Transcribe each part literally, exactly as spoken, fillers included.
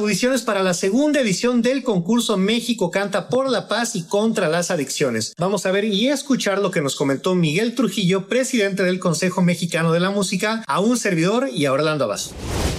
audiciones para la segunda edición del concurso México Canta por la Paz y contra las Adicciones. Vamos a ver y escuchar lo que nos comentó Miguel Trujillo, presidente del Consejo Mexicano de la Música, a un servidor y a Orlando Abazo.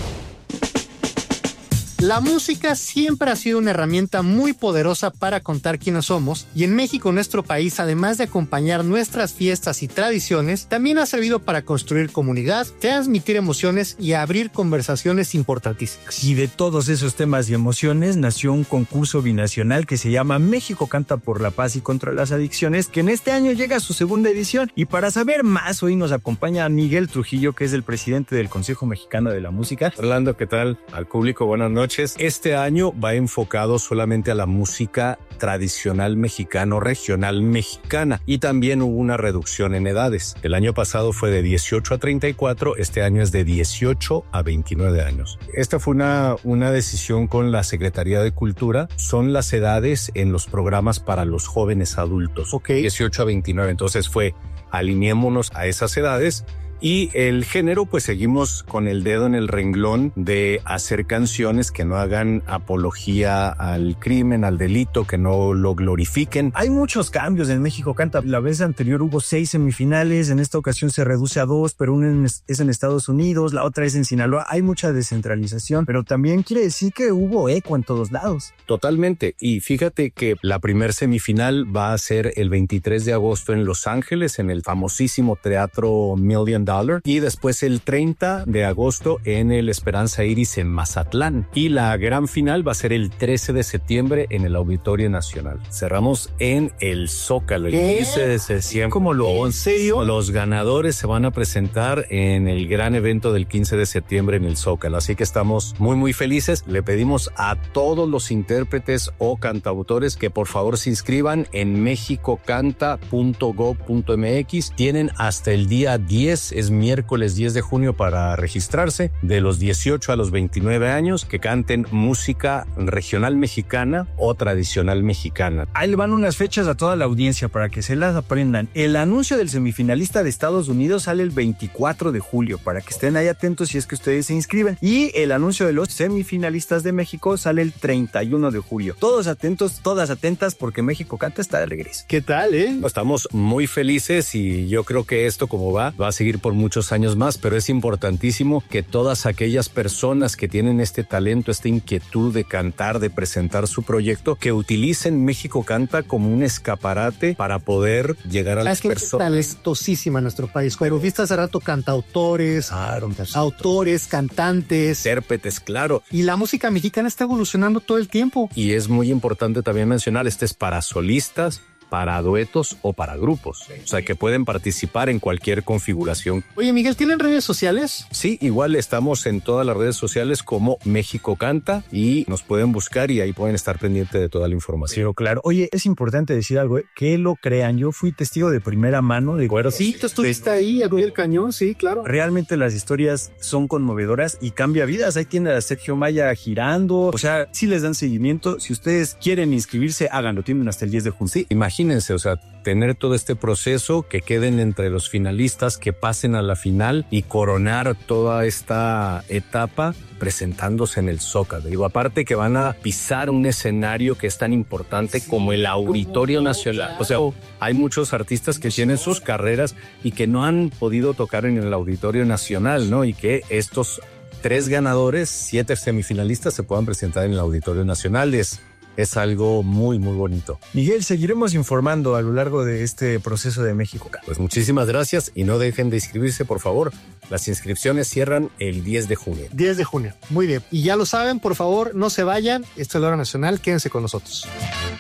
La música siempre ha sido una herramienta muy poderosa para contar quiénes somos, y en México, nuestro país, además de acompañar nuestras fiestas y tradiciones, también ha servido para construir comunidad, transmitir emociones y abrir conversaciones importantísimas. Y de todos esos temas y emociones nació un concurso binacional que se llama México Canta por la Paz y contra las Adicciones, que en este año llega a su segunda edición. Y para saber más, hoy nos acompaña Miguel Trujillo, que es el presidente del Consejo Mexicano de la Música. Orlando, ¿qué tal? Al público, buenas noches. Este año va enfocado solamente a la música tradicional mexicano, regional mexicana, y también hubo una reducción en edades. El año pasado fue de dieciocho a treinta y cuatro, este año es de dieciocho a veintinueve años. Esta fue una, una decisión con la Secretaría de Cultura. Son las edades en los programas para los jóvenes adultos. Ok. dieciocho a veintinueve, entonces fue alineémonos a esas edades. Y el género, pues seguimos con el dedo en el renglón de hacer canciones que no hagan apología al crimen, al delito, que no lo glorifiquen. Hay muchos cambios en México Canta. La vez anterior hubo seis semifinales, en esta ocasión se reduce a dos, pero una es en Estados Unidos, la otra es en Sinaloa. Hay mucha descentralización, pero también quiere decir que hubo eco en todos lados. Totalmente. Y fíjate que la primer semifinal va a ser el veintitrés de agosto en Los Ángeles, en el famosísimo Teatro Million Dollar, y después el treinta de agosto en el Esperanza Iris en Mazatlán, y la gran final va a ser el trece de septiembre en el Auditorio Nacional. Cerramos en el Zócalo el quince de septiembre. ¿Cómo lo? ¿En serio? Los ganadores se van a presentar en el gran evento del quince de septiembre en el Zócalo, así que estamos muy muy felices. Le pedimos a todos los intérpretes o cantautores que por favor se inscriban en mexicocanta punto gov punto m x. Tienen hasta el día diez, es miércoles diez de junio, para registrarse, de los dieciocho a los veintinueve años, que canten música regional mexicana o tradicional mexicana. Ahí le van unas fechas a toda la audiencia para que se las aprendan. El anuncio del semifinalista de Estados Unidos sale el veinticuatro de julio, para que estén ahí atentos si es que ustedes se inscriben. Y el anuncio de los semifinalistas de México sale el treinta y uno de julio. Todos atentos, todas atentas, porque México Canta está de regreso. ¿Qué tal, eh? Estamos muy felices y yo creo que esto, como va, va a seguir por muchos años más, pero es importantísimo que todas aquellas personas que tienen este talento, esta inquietud de cantar, de presentar su proyecto, que utilicen México Canta como un escaparate para poder llegar a las personas. Es talentosísima en nuestro país, pero viste hace rato cantautores, Claro, autores, cantantes, intérpretes, claro. y la música mexicana está evolucionando todo el tiempo. Y es muy importante también mencionar, este es para solistas, para duetos o para grupos. O sea, que pueden participar en cualquier configuración. Oye, Miguel, ¿tienen redes sociales? Sí, igual estamos en todas las redes sociales como México Canta y nos pueden buscar y ahí pueden estar pendientes de toda la información. Pero claro, oye, es importante decir algo, ¿eh? Que lo crean. Yo fui testigo de primera mano de acuerdo. Sí, tú estuviste ahí, al pie del cañón, sí, claro. Realmente las historias son conmovedoras y cambia vidas. Ahí tiene a Sergio Maya girando. O sea, sí les dan seguimiento. Si ustedes quieren inscribirse, háganlo. Tienen hasta el diez de junio. Sí, imagínense, o sea, tener todo este proceso, que queden entre los finalistas, que pasen a la final y coronar toda esta etapa presentándose en el Zócalo. Digo, aparte que van a pisar un escenario que es tan importante como el Auditorio Nacional. O sea, hay muchos artistas que tienen sus carreras y que no han podido tocar en el Auditorio Nacional, ¿no? Y que estos tres ganadores, siete semifinalistas, se puedan presentar en el Auditorio Nacional. Es Es algo muy, muy bonito. Miguel, seguiremos informando a lo largo de este proceso de México. Pues muchísimas gracias y no dejen de inscribirse, por favor. Las inscripciones cierran el diez de junio. diez de junio, muy bien. Y ya lo saben, por favor, no se vayan. Esto es la Hora Nacional, quédense con nosotros.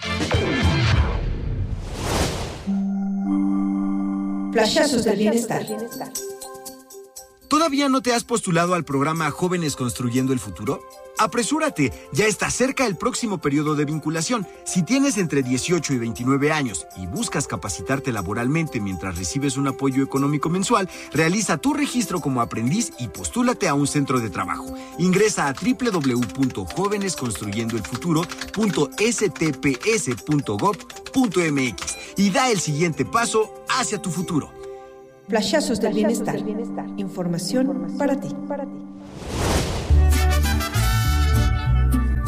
Flashazos del bienestar. ¿Todavía no te has postulado al programa Jóvenes Construyendo el Futuro? Apresúrate, ya está cerca el próximo periodo de vinculación. Si tienes entre dieciocho y veintinueve años y buscas capacitarte laboralmente mientras recibes un apoyo económico mensual, realiza tu registro como aprendiz y postúlate a un centro de trabajo. Ingresa a doble u doble u doble u punto jóvenes construyendo el futuro punto s t p s punto gov punto m x y da el siguiente paso hacia tu futuro. Flashazos del bienestar. Información para ti.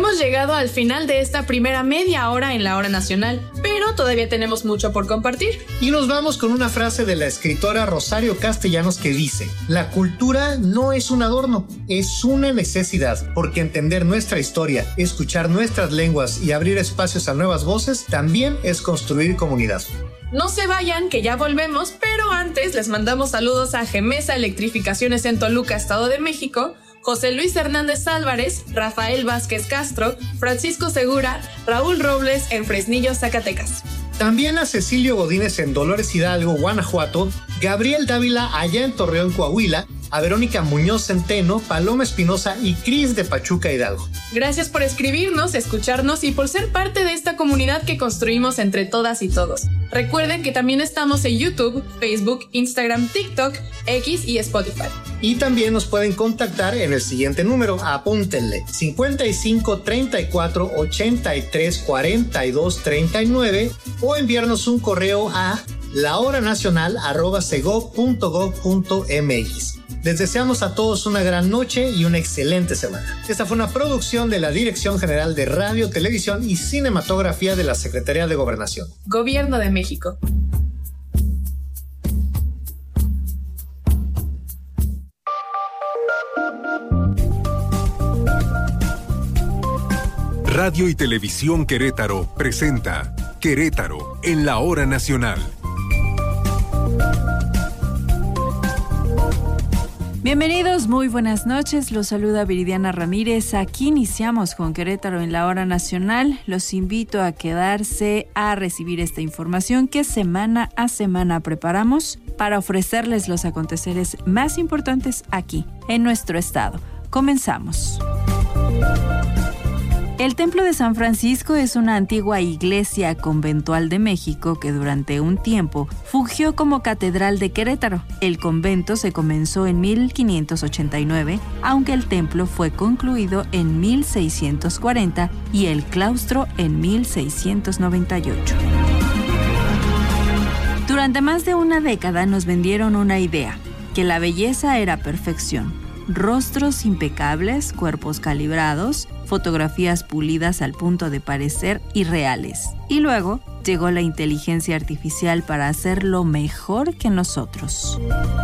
hemos llegado al final de esta primera media hora en la Hora Nacional, pero todavía tenemos mucho por compartir. Y nos vamos con una frase de la escritora Rosario Castellanos que dice: la cultura no es un adorno, es una necesidad, porque entender nuestra historia, escuchar nuestras lenguas y abrir espacios a nuevas voces también es construir comunidad. No se vayan, que ya volvemos, pero antes les mandamos saludos a Gemesa Electrificaciones en Toluca, Estado de México, José Luis Hernández Álvarez, Rafael Vázquez Castro, Francisco Segura, Raúl Robles en Fresnillo, Zacatecas. También a Cecilio Godínez en Dolores Hidalgo, Guanajuato, Gabriel Dávila allá en Torreón, Coahuila, a Verónica Muñoz Centeno, Paloma Espinosa y Cris de Pachuca, Hidalgo. Gracias por escribirnos, escucharnos y por ser parte de esta comunidad que construimos entre todas y todos. Recuerden que también estamos en YouTube, Facebook, Instagram, TikTok, X y Spotify. Y también nos pueden contactar en el siguiente número, apúntenle: cincuenta y cinco, treinta y cuatro, ochenta y tres, cuarenta y dos, treinta y nueve o enviarnos un correo a lahoranacional arroba segov punto gov punto mx. Les deseamos a todos una gran noche y una excelente semana. Esta fue una producción de la Dirección General de Radio, Televisión y Cinematografía de la Secretaría de Gobernación. Gobierno de México. Radio y Televisión Querétaro presenta Querétaro en la Hora Nacional. Bienvenidos, muy buenas noches, los saluda Viridiana Ramírez. Aquí iniciamos con Querétaro en la Hora Nacional. Los invito a quedarse a recibir esta información que semana a semana preparamos para ofrecerles los aconteceres más importantes aquí, en nuestro estado. Comenzamos. El Templo de San Francisco es una antigua iglesia conventual de México que durante un tiempo fungió como catedral de Querétaro. El convento se comenzó en mil quinientos ochenta y nueve, aunque el templo fue concluido en mil seiscientos cuarenta y el claustro en mil seiscientos noventa y ocho. Durante más de una década nos vendieron una idea, que la belleza era perfección. Rostros impecables, cuerpos calibrados, fotografías pulidas al punto de parecer irreales. Y luego llegó la inteligencia artificial para hacerlo mejor que nosotros.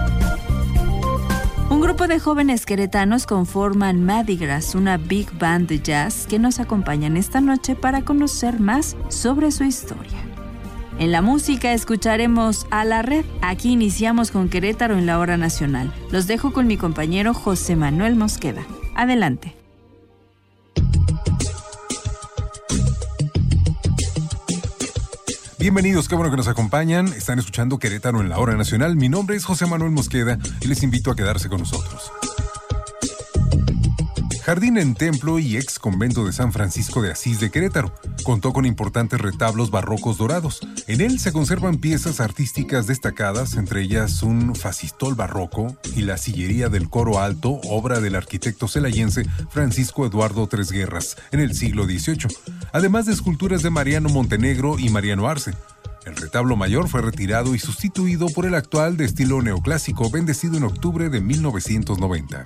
Un grupo de jóvenes queretanos conforman Mardi Gras, una big band de jazz que nos acompañan esta noche para conocer más sobre su historia. En la música escucharemos a La Red. Aquí iniciamos con Querétaro en la Hora Nacional. Los dejo con mi compañero José Manuel Mosqueda. Adelante. Bienvenidos, qué bueno que nos acompañan. Están escuchando Querétaro en la Hora Nacional. Mi nombre es José Manuel Mosqueda y les invito a quedarse con nosotros. Jardín en Templo y ex convento de San Francisco de Asís de Querétaro. Contó con importantes retablos barrocos dorados. En él se conservan piezas artísticas destacadas, entre ellas un facistol barroco y la sillería del coro alto, obra del arquitecto celayense Francisco Eduardo Tresguerras, en el siglo dieciocho, además de esculturas de Mariano Montenegro y Mariano Arce. El retablo mayor fue retirado y sustituido por el actual de estilo neoclásico, bendecido en octubre de mil novecientos noventa.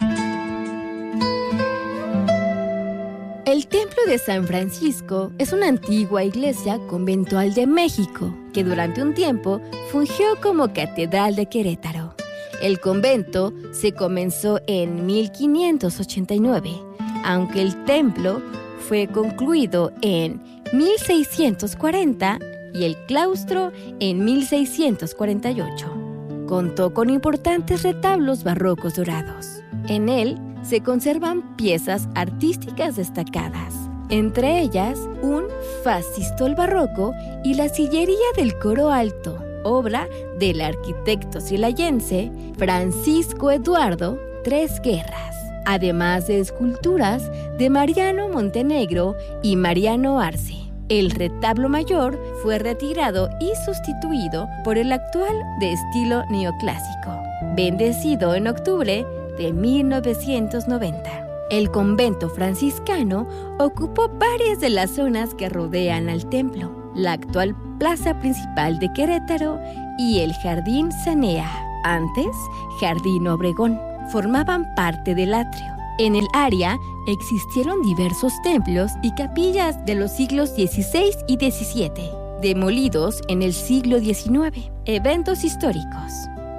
El Templo de San Francisco es una antigua iglesia conventual de México que durante un tiempo fungió como catedral de Querétaro. El convento se comenzó en mil quinientos ochenta y nueve, aunque el templo fue concluido en mil seiscientos cuarenta y el claustro en mil seiscientos cuarenta y ocho. Contó con importantes retablos barrocos dorados. En él se conservan piezas artísticas destacadas, entre ellas un facistol barroco y la sillería del coro alto, obra del arquitecto celayense Francisco Eduardo Tresguerras, además de esculturas de Mariano Montenegro y Mariano Arce. El retablo mayor fue retirado y sustituido por el actual de estilo neoclásico, bendecido en octubre de mil novecientos noventa. El convento franciscano ocupó varias de las zonas que rodean al templo, la actual plaza principal de Querétaro y el Jardín Sanea, antes Jardín Obregón, formaban parte del atrio. En el área existieron diversos templos y capillas de los siglos dieciséis y diecisiete, demolidos en el siglo diecinueve. Eventos históricos.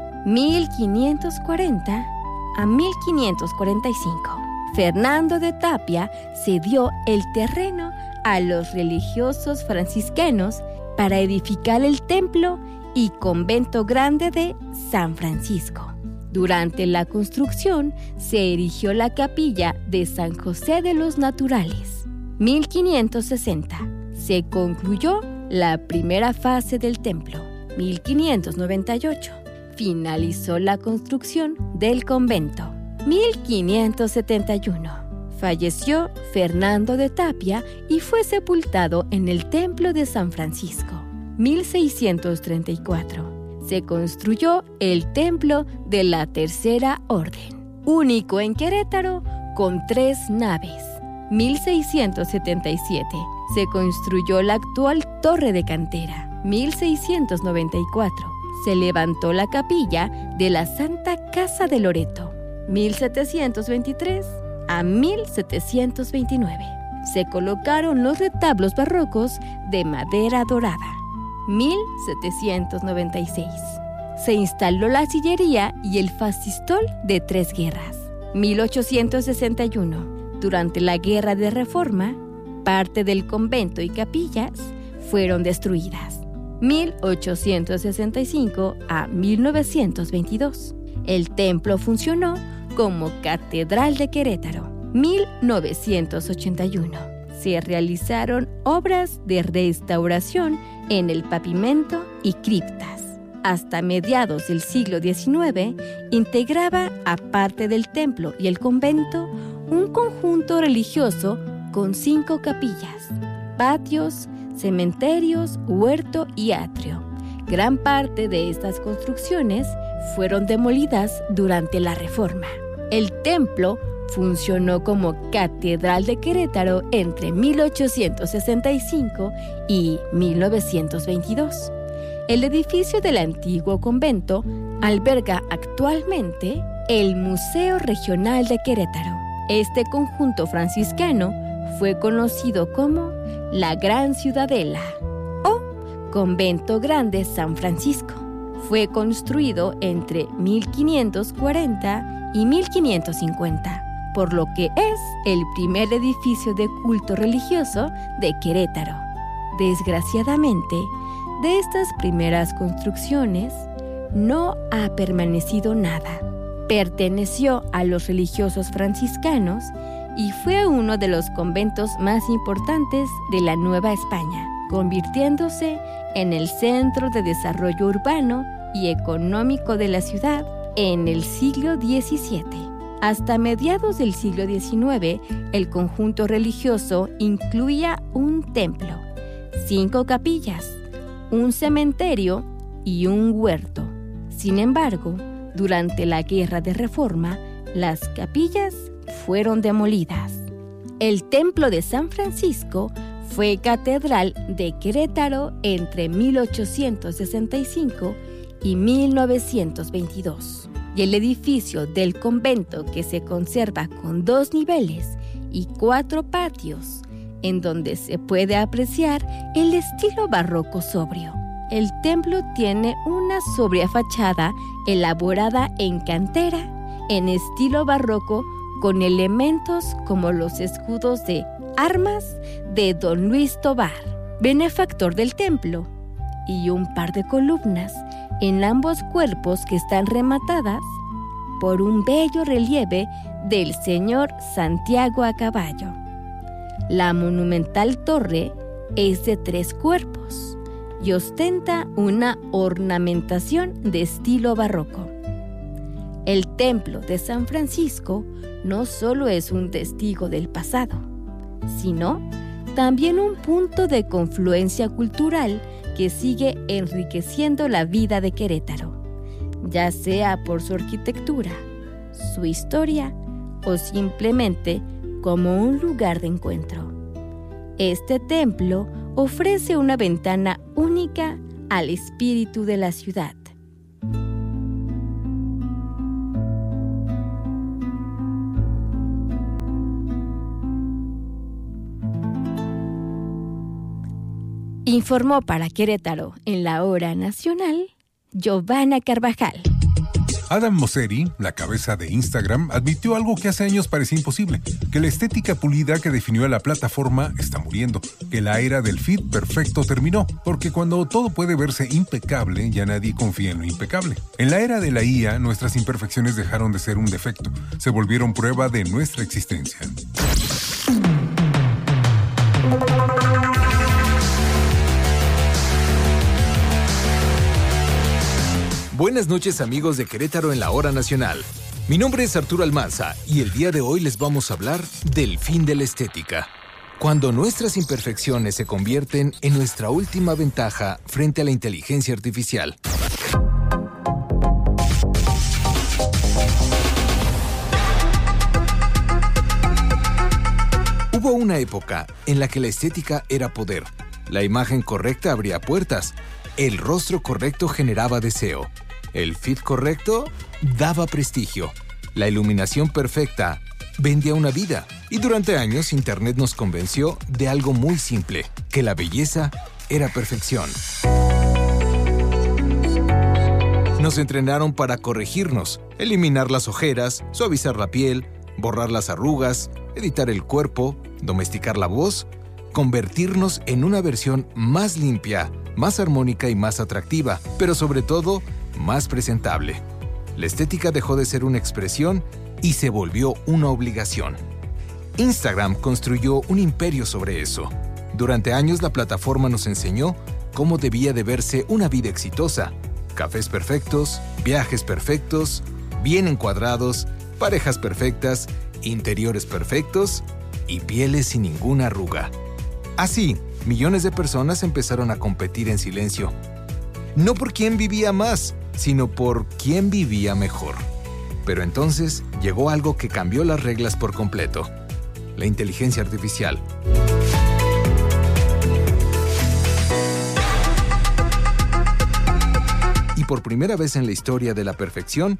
mil quinientos cuarenta a mil quinientos cuarenta y cinco. Fernando de Tapia cedió el terreno a los religiosos franciscanos para edificar el templo y convento grande de San Francisco. Durante la construcción se erigió la capilla de San José de los Naturales. mil quinientos sesenta. Se concluyó la primera fase del templo. mil quinientos noventa y ocho. Finalizó la construcción del convento. mil quinientos setenta y uno. Falleció Fernando de Tapia y fue sepultado en el templo de San Francisco. mil seiscientos treinta y cuatro. Se construyó el Templo de la Tercera Orden, único en Querétaro con tres naves. mil seiscientos setenta y siete. Se construyó la actual Torre de Cantera. mil seiscientos noventa y cuatro. Se levantó la capilla de la Santa Casa de Loreto. mil setecientos veintitrés a mil setecientos veintinueve. Se colocaron los retablos barrocos de madera dorada. mil setecientos noventa y seis. Se instaló la sillería y el facistol de tres guerras. mil ochocientos sesenta y uno. Durante la Guerra de Reforma, parte del convento y capillas fueron destruidas. mil ochocientos sesenta y cinco a mil novecientos veintidós. El templo funcionó como Catedral de Querétaro. mil novecientos ochenta y uno. Se realizaron obras de restauración en el pavimento y criptas. Hasta mediados del siglo diecinueve, integraba, aparte del templo y el convento, un conjunto religioso con cinco capillas, patios, cementerios, huerto y atrio. Gran parte de estas construcciones fueron demolidas durante la Reforma. El templo funcionó como Catedral de Querétaro entre mil ochocientos sesenta y cinco y mil novecientos veintidós. El edificio del antiguo convento alberga actualmente el Museo Regional de Querétaro. Este conjunto franciscano fue conocido como la Gran Ciudadela o Convento Grande San Francisco. Fue construido entre mil quinientos cuarenta y mil quinientos cincuenta. Por lo que es el primer edificio de culto religioso de Querétaro. Desgraciadamente, de estas primeras construcciones no ha permanecido nada. Perteneció a los religiosos franciscanos y fue uno de los conventos más importantes de la Nueva España, convirtiéndose en el centro de desarrollo urbano y económico de la ciudad en el siglo diecisiete. Hasta mediados del siglo diecinueve, el conjunto religioso incluía un templo, cinco capillas, un cementerio y un huerto. Sin embargo, durante la Guerra de Reforma, las capillas fueron demolidas. El Templo de San Francisco fue catedral de Querétaro entre mil ochocientos sesenta y cinco y mil novecientos veintidós. Y el edificio del convento, que se conserva con dos niveles y cuatro patios, en donde se puede apreciar el estilo barroco sobrio. El templo tiene una sobria fachada elaborada en cantera, en estilo barroco, con elementos como los escudos de armas de don Luis Tobar, benefactor del templo, y un par de columnas en ambos cuerpos que están rematadas por un bello relieve del señor Santiago a caballo. La monumental torre es de tres cuerpos y ostenta una ornamentación de estilo barroco. El Templo de San Francisco no solo es un testigo del pasado, sino también un punto de confluencia cultural que sigue enriqueciendo la vida de Querétaro, ya sea por su arquitectura, su historia o simplemente como un lugar de encuentro. Este templo ofrece una ventana única al espíritu de la ciudad. Informó para Querétaro en la Hora Nacional, Giovanna Carvajal. Adam Mosseri, la cabeza de Instagram, admitió algo que hace años parecía imposible, que la estética pulida que definió a la plataforma está muriendo, que la era del feed perfecto terminó, porque cuando todo puede verse impecable, ya nadie confía en lo impecable. En la era de la I A, nuestras imperfecciones dejaron de ser un defecto, se volvieron prueba de nuestra existencia. Buenas noches, amigos de Querétaro en la Hora Nacional. Mi nombre es Arturo Almanza y el día de hoy les vamos a hablar del fin de la estética. Cuando nuestras imperfecciones se convierten en nuestra última ventaja frente a la inteligencia artificial. Hubo una época en la que la estética era poder. La imagen correcta abría puertas. El rostro correcto generaba deseo. El feed correcto daba prestigio. La iluminación perfecta vendía una vida. Y durante años, Internet nos convenció de algo muy simple, que la belleza era perfección. Nos entrenaron para corregirnos, eliminar las ojeras, suavizar la piel, borrar las arrugas, editar el cuerpo, domesticar la voz, convertirnos en una versión más limpia, más armónica y más atractiva, pero sobre todo, más presentable. La estética dejó de ser una expresión y se volvió una obligación. Instagram construyó un imperio sobre eso. Durante años la plataforma nos enseñó cómo debía de verse una vida exitosa. Cafés perfectos, viajes perfectos, bien encuadrados, parejas perfectas, interiores perfectos y pieles sin ninguna arruga. Así, millones de personas empezaron a competir en silencio. No por quién vivía más, sino por quién vivía mejor. Pero entonces llegó algo que cambió las reglas por completo: la inteligencia artificial. Y por primera vez en la historia de la perfección,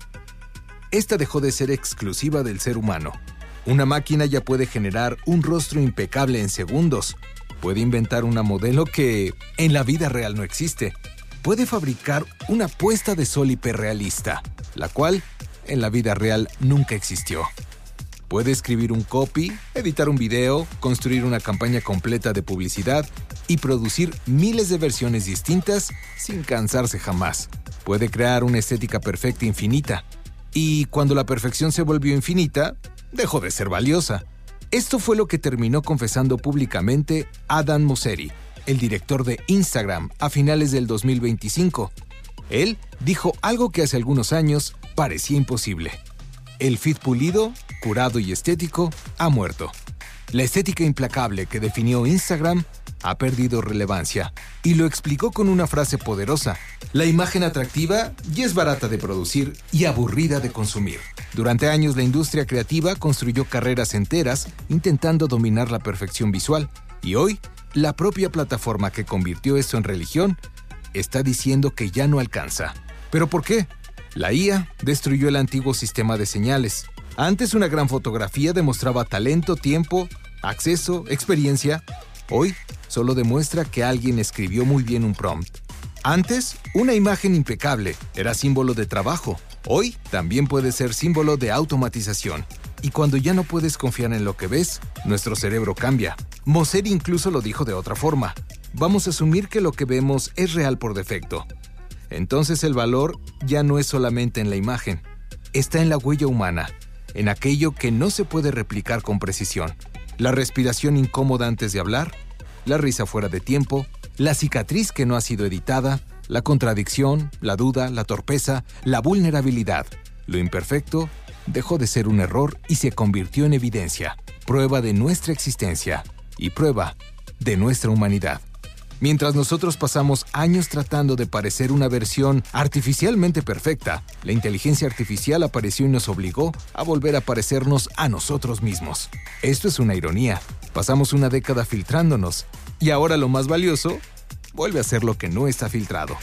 esta dejó de ser exclusiva del ser humano. Una máquina ya puede generar un rostro impecable en segundos. Puede inventar una modelo que en la vida real no existe. Puede fabricar una puesta de sol hiperrealista, la cual en la vida real nunca existió. Puede escribir un copy, editar un video, construir una campaña completa de publicidad y producir miles de versiones distintas sin cansarse jamás. Puede crear una estética perfecta infinita. Y cuando la perfección se volvió infinita, dejó de ser valiosa. Esto fue lo que terminó confesando públicamente Adam Mosseri, el director de Instagram, a finales del dos mil veinticinco. Él dijo algo que hace algunos años parecía imposible. El feed pulido, curado y estético ha muerto. La estética implacable que definió Instagram ha perdido relevancia, y lo explicó con una frase poderosa: la imagen atractiva ya es barata de producir y aburrida de consumir. Durante años la industria creativa construyó carreras enteras intentando dominar la perfección visual, y hoy la propia plataforma que convirtió esto en religión está diciendo que ya no alcanza. ¿Pero por qué? La I A destruyó el antiguo sistema de señales. Antes una gran fotografía demostraba talento, tiempo, acceso, experiencia. Hoy solo demuestra que alguien escribió muy bien un prompt. Antes, una imagen impecable era símbolo de trabajo. Hoy también puede ser símbolo de automatización. Y cuando ya no puedes confiar en lo que ves, nuestro cerebro cambia. Mosseri incluso lo dijo de otra forma: vamos a asumir que lo que vemos es real por defecto. Entonces el valor ya no es solamente en la imagen, está en la huella humana, en aquello que no se puede replicar con precisión. La respiración incómoda antes de hablar, la risa fuera de tiempo, la cicatriz que no ha sido editada, la contradicción, la duda, la torpeza, la vulnerabilidad. Lo imperfecto dejó de ser un error y se convirtió en evidencia, prueba de nuestra existencia y prueba de nuestra humanidad. Mientras nosotros pasamos años tratando de parecer una versión artificialmente perfecta, la inteligencia artificial apareció y nos obligó a volver a parecernos a nosotros mismos. Esto es una ironía. Pasamos una década filtrándonos y ahora lo más valioso vuelve a ser lo que no está filtrado.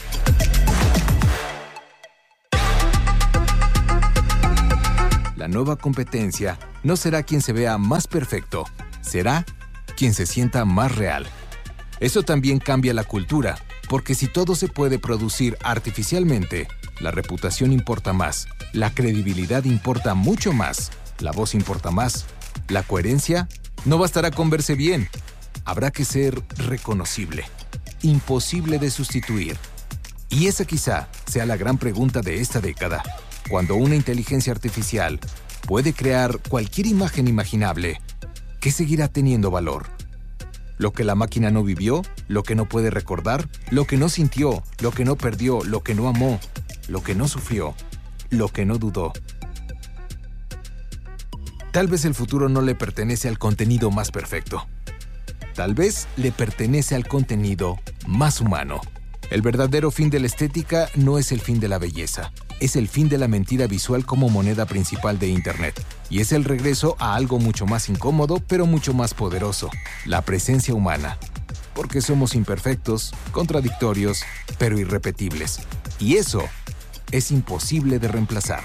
La nueva competencia no será quien se vea más perfecto, será quien se sienta más real. Eso también cambia la cultura, porque si todo se puede producir artificialmente, la reputación importa más, la credibilidad importa mucho más, la voz importa más, la coherencia no bastará con verse bien, habrá que ser reconocible, imposible de sustituir. Y esa quizá sea la gran pregunta de esta década. Cuando una inteligencia artificial puede crear cualquier imagen imaginable, ¿qué seguirá teniendo valor? Lo que la máquina no vivió, lo que no puede recordar, lo que no sintió, lo que no perdió, lo que no amó, lo que no sufrió, lo que no dudó. Tal vez el futuro no le pertenece al contenido más perfecto. Tal vez le pertenece al contenido más humano. El verdadero fin de la estética no es el fin de la belleza, es el fin de la mentira visual como moneda principal de Internet. Y es el regreso a algo mucho más incómodo, pero mucho más poderoso, la presencia humana. Porque somos imperfectos, contradictorios, pero irrepetibles. Y eso es imposible de reemplazar.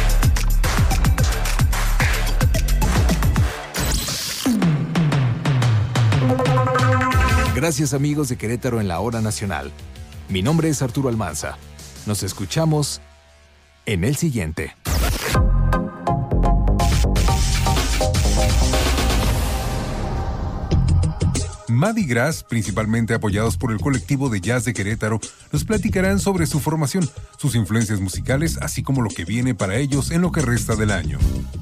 Gracias amigos de Querétaro en la Hora Nacional. Mi nombre es Arturo Almanza. Nos escuchamos en el siguiente. Mardi Gras, principalmente apoyados por el colectivo de jazz de Querétaro, nos platicarán sobre su formación, sus influencias musicales, así como lo que viene para ellos en lo que resta del año.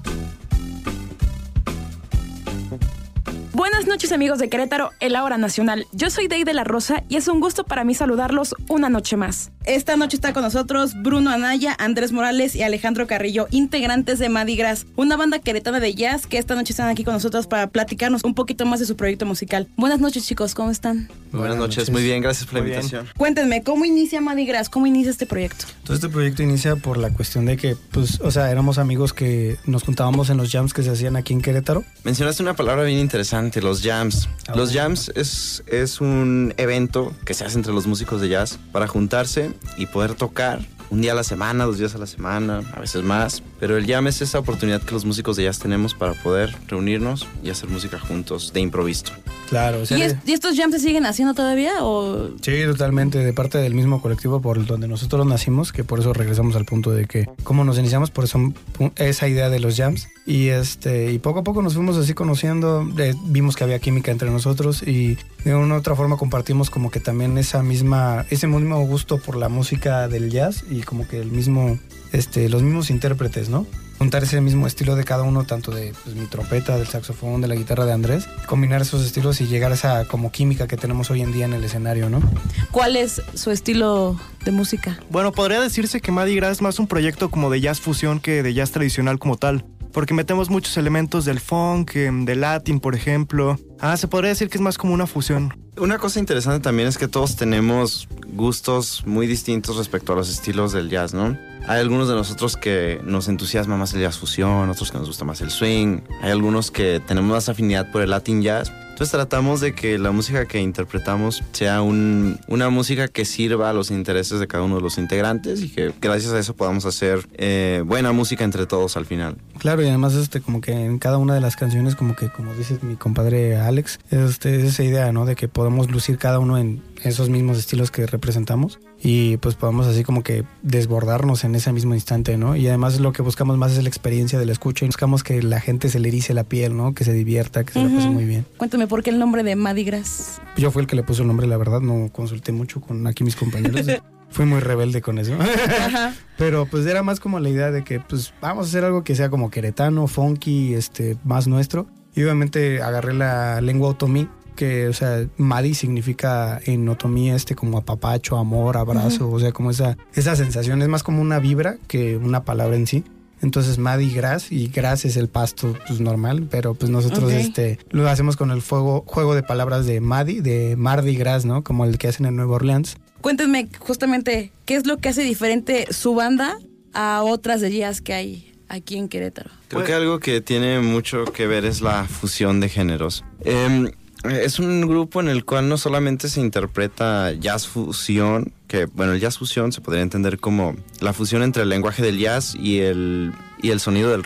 Buenas noches amigos de Querétaro, en la Hora Nacional. Yo soy Dey de la Rosa y es un gusto para mí saludarlos una noche más. Esta noche está con nosotros Bruno Anaya, Andrés Morales y Alejandro Carrillo, integrantes de Mardi Gras, una banda queretana de jazz que esta noche están aquí con nosotros para platicarnos un poquito más de su proyecto musical. Buenas noches chicos, ¿cómo están? Buenas noches, muy bien, gracias por la invitación. Cuéntenme, ¿cómo inicia Mardi Gras? ¿Cómo inicia este proyecto? Todo este proyecto inicia por la cuestión de que, pues, o sea, éramos amigos que nos juntábamos en los jams que se hacían aquí en Querétaro. Mencionaste una palabra bien interesante, los jams. Ah, los jams es, es un evento que se hace entre los músicos de jazz para juntarse y poder tocar un día a la semana, dos días a la semana, a veces más. Pero el jam es esa oportunidad que los músicos de jazz tenemos para poder reunirnos y hacer música juntos, de improviso. Claro. O sea, ¿Y, es, ¿Y estos jams se siguen haciendo todavía? O? Sí, totalmente, de parte del mismo colectivo por donde nosotros nacimos, que por eso regresamos al punto de que cómo nos iniciamos, por eso esa idea de los jams. Y este y poco a poco nos fuimos así conociendo, eh, vimos que había química entre nosotros y de una u otra forma compartimos como que también esa misma, ese mismo gusto por la música del jazz y como que el mismo, este, los mismos intérpretes, ¿no? Juntar ese mismo estilo de cada uno, tanto de pues, mi trompeta, del saxofón, de la guitarra de Andrés, combinar esos estilos y llegar a esa como química que tenemos hoy en día en el escenario, ¿no? ¿Cuál es su estilo de música? Bueno, podría decirse que Mardi Gras es más un proyecto como de jazz fusión que de jazz tradicional como tal, porque metemos muchos elementos del funk, del latín, por ejemplo. Ah, se podría decir que es más como una fusión. Una cosa interesante también es que todos tenemos gustos muy distintos respecto a los estilos del jazz, ¿no? Hay algunos de nosotros que nos entusiasma más el jazz fusión, otros que nos gusta más el swing. Hay algunos que tenemos más afinidad por el Latin jazz. Entonces tratamos de que la música que interpretamos sea un, una música que sirva a los intereses de cada uno de los integrantes y que gracias a eso podamos hacer eh, buena música entre todos al final. Claro, y además este como que en cada una de las canciones, como que como dice mi compadre Alex, este, es esa idea, ¿no? De que podamos lucir cada uno en esos mismos estilos que representamos y pues podamos así como que desbordarnos en ese mismo instante, ¿no? Y además lo que buscamos más es la experiencia de la escucha y buscamos que la gente se le erice la piel, ¿no? Que se divierta, que se uh-huh. la pase muy bien. Cuéntame, ¿por qué el nombre de Mardi Gras? Yo fui el que le puso el nombre, la verdad, no consulté mucho con aquí mis compañeros. Fui muy rebelde con eso. Ajá. Pero pues era más como la idea de que pues vamos a hacer algo que sea como queretano, funky, este, más nuestro. Y obviamente agarré la lengua otomí, que, o sea, Madi significa en otomí este como apapacho, amor, abrazo, uh-huh. o sea, como esa, esa sensación, es más como una vibra que una palabra en sí. Entonces Mardi Gras, y Gras es el pasto pues normal, pero pues nosotros okay. este lo hacemos con el fuego, juego de palabras de Mardi, de Mardi Gras, ¿no? Como el que hacen en Nueva Orleans. Cuéntenme justamente, ¿qué es lo que hace diferente su banda a otras de jazz que hay aquí en Querétaro? Creo que algo que tiene mucho que ver es la fusión de géneros. Eh, Es un grupo en el cual no solamente se interpreta jazz fusión, que bueno, el jazz fusión se podría entender como la fusión entre el lenguaje del jazz y el, y el sonido del rock,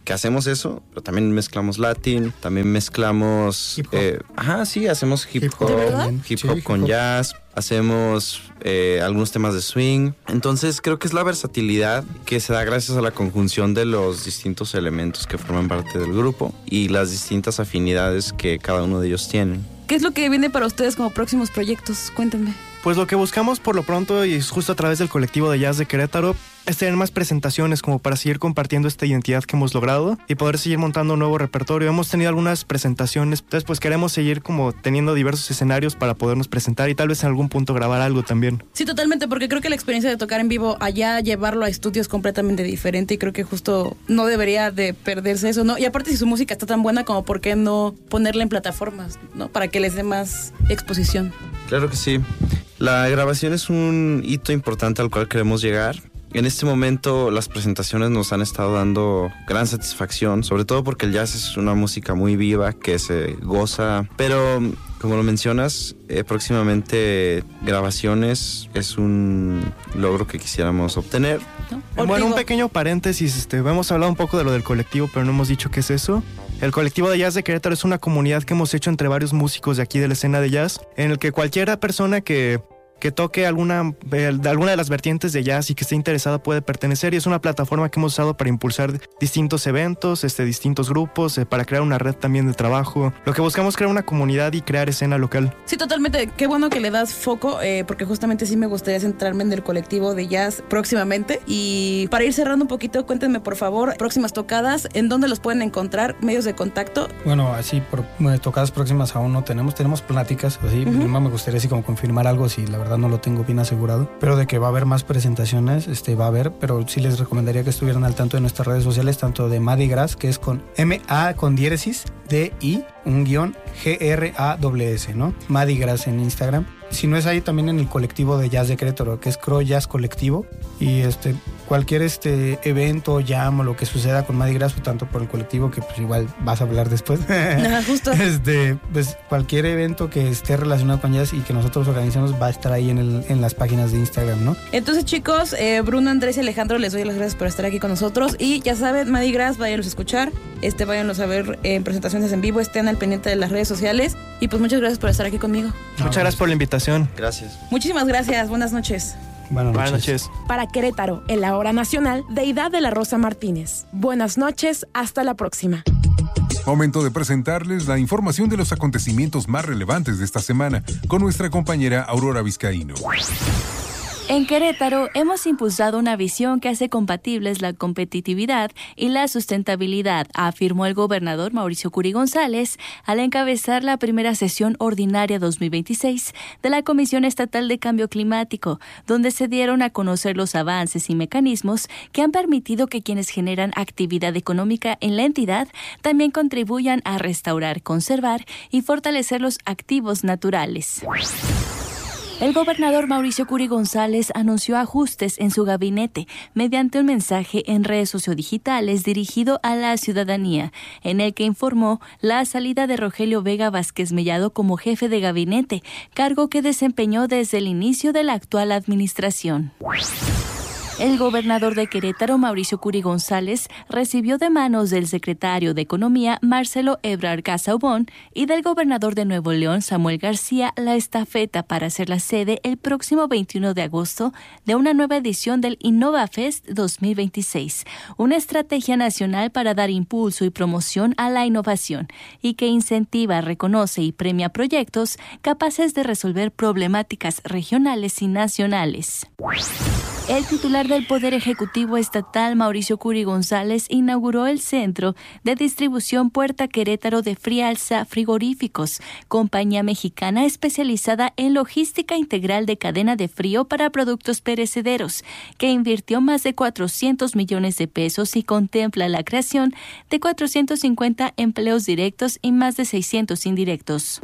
que hacemos eso, pero también mezclamos latín, también mezclamos... Hip hop. Eh, ajá, sí, hacemos hip, Hip hop, hop. hip Sí, hop hip con hop. jazz, hacemos eh, algunos temas de swing. Entonces creo que es la versatilidad que se da gracias a la conjunción de los distintos elementos que forman parte del grupo y las distintas afinidades que cada uno de ellos tiene. ¿Qué es lo que viene para ustedes como próximos proyectos? Cuéntenme. Pues lo que buscamos por lo pronto, y es justo a través del colectivo de jazz de Querétaro, es tener más presentaciones como para seguir compartiendo esta identidad que hemos logrado y poder seguir montando un nuevo repertorio. Hemos tenido algunas presentaciones, entonces pues queremos seguir como teniendo diversos escenarios para podernos presentar y tal vez en algún punto grabar algo también. Sí, totalmente, porque creo que la experiencia de tocar en vivo allá, llevarlo a estudios completamente diferente y creo que justo no debería de perderse eso, ¿no? Y aparte si su música está tan buena como por qué no ponerla en plataformas, ¿no? Para que les dé más exposición. Claro que sí. La grabación es un hito importante al cual queremos llegar. En este momento las presentaciones nos han estado dando gran satisfacción, sobre todo porque el jazz es una música muy viva que se goza, pero como lo mencionas, eh, próximamente grabaciones es un logro que quisiéramos obtener. ¿No? Bueno, un pequeño paréntesis, este, hemos hablado un poco de lo del colectivo, pero no hemos dicho qué es eso. El colectivo de jazz de Querétaro es una comunidad que hemos hecho entre varios músicos de aquí de la escena de jazz, en el que cualquiera persona que... que toque alguna, eh, alguna de las vertientes de jazz y que esté interesada puede pertenecer, y es una plataforma que hemos usado para impulsar distintos eventos, este, distintos grupos, eh, para crear una red también de trabajo. Lo que buscamos es crear una comunidad y crear escena local. Sí, totalmente. Qué bueno que le das foco, eh, porque justamente sí me gustaría centrarme en el colectivo de jazz próximamente. Y para ir cerrando un poquito, cuéntenme por favor, próximas tocadas, ¿en dónde los pueden encontrar? ¿Medios de contacto? Bueno, así, por bueno, tocadas próximas aún no tenemos, tenemos pláticas, así, uh-huh. No me gustaría así como confirmar algo si la verdad no lo tengo bien asegurado, pero de que va a haber más presentaciones, este va a haber, pero sí les recomendaría que estuvieran al tanto de nuestras redes sociales, tanto de Madi Gras, que es con M A con diéresis, D I, un guión G R A S S, ¿no? Madi Gras en Instagram. Si no es ahí, también en el colectivo de jazz de Querétaro, que es Crow Jazz Colectivo, y este cualquier este evento, jam o lo que suceda con Madi Gras, tanto por el colectivo, que pues igual vas a hablar después. Ajá, justo. Este, pues cualquier evento que esté relacionado con jazz y que nosotros organizamos va a estar ahí en, el, en las páginas de Instagram, ¿no? Entonces, chicos, eh, Bruno, Andrés y Alejandro, les doy las gracias por estar aquí con nosotros. Y ya saben, Madi Gras, váyanlos a escuchar, este, váyanlos a ver en presentaciones en vivo, estén al pendiente de las redes sociales. Y pues muchas gracias por estar aquí conmigo. No, muchas gracias por la invitación. Gracias. Muchísimas gracias. Buenas noches. Buenas noches. Buenas noches. Para Querétaro, en la hora nacional, Deidad de la Rosa Martínez. Buenas noches, hasta la próxima. Momento de presentarles la información de los acontecimientos más relevantes de esta semana con nuestra compañera Aurora Vizcaíno. En Querétaro hemos impulsado una visión que hace compatibles la competitividad y la sustentabilidad, afirmó el gobernador Mauricio Curi González al encabezar la primera sesión ordinaria dos mil veintiséis de la Comisión Estatal de Cambio Climático, donde se dieron a conocer los avances y mecanismos que han permitido que quienes generan actividad económica en la entidad también contribuyan a restaurar, conservar y fortalecer los activos naturales. El gobernador Mauricio Curi González anunció ajustes en su gabinete mediante un mensaje en redes sociodigitales dirigido a la ciudadanía, en el que informó la salida de Rogelio Vega Vázquez Mellado como jefe de gabinete, cargo que desempeñó desde el inicio de la actual administración. El gobernador de Querétaro, Mauricio Curi González, recibió de manos del secretario de Economía, Marcelo Ebrard Casaubon, y del gobernador de Nuevo León, Samuel García, la estafeta para ser la sede el próximo veintiuno de agosto de una nueva edición del InnovaFest dos mil veintiséis, una estrategia nacional para dar impulso y promoción a la innovación y que incentiva, reconoce y premia proyectos capaces de resolver problemáticas regionales y nacionales. El titular del Poder Ejecutivo Estatal, Mauricio Curi González, inauguró el Centro de Distribución Puerta Querétaro de Frialsa Frigoríficos, compañía mexicana especializada en logística integral de cadena de frío para productos perecederos, que invirtió más de cuatrocientos millones de pesos y contempla la creación de cuatrocientos cincuenta empleos directos y más de seiscientos indirectos.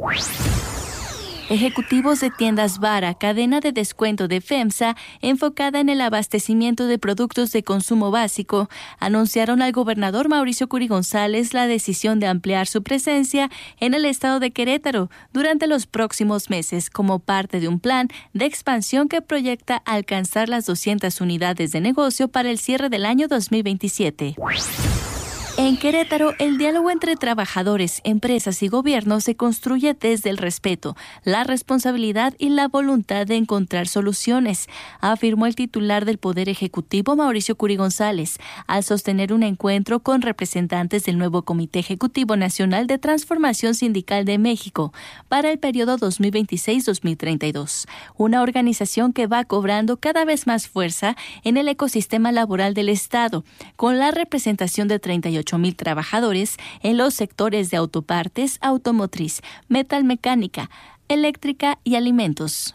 Ejecutivos de tiendas Vara, cadena de descuento de FEMSA, enfocada en el abastecimiento de productos de consumo básico, anunciaron al gobernador Mauricio Curi González la decisión de ampliar su presencia en el estado de Querétaro durante los próximos meses como parte de un plan de expansión que proyecta alcanzar las doscientas unidades de negocio para el cierre del año dos mil veintisiete. En Querétaro, el diálogo entre trabajadores, empresas y gobierno se construye desde el respeto, la responsabilidad y la voluntad de encontrar soluciones, afirmó el titular del Poder Ejecutivo, Mauricio Curi González, al sostener un encuentro con representantes del nuevo Comité Ejecutivo Nacional de Transformación Sindical de México para el periodo dos mil veintiséis a dos mil treinta y dos, una organización que va cobrando cada vez más fuerza en el ecosistema laboral del Estado, con la representación de treinta y ocho mil trabajadores en los sectores de autopartes, automotriz, metalmecánica, eléctrica y alimentos.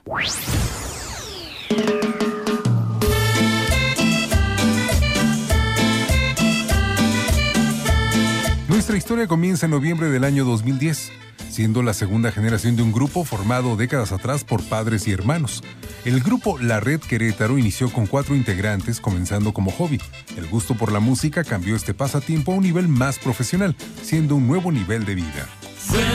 Nuestra historia comienza en noviembre del año dos mil diez, siendo la segunda generación de un grupo formado décadas atrás por padres y hermanos. El grupo La Red Querétaro inició con cuatro integrantes, comenzando como hobby. El gusto por la música cambió este pasatiempo a un nivel más profesional, siendo un nuevo nivel de vida. Suena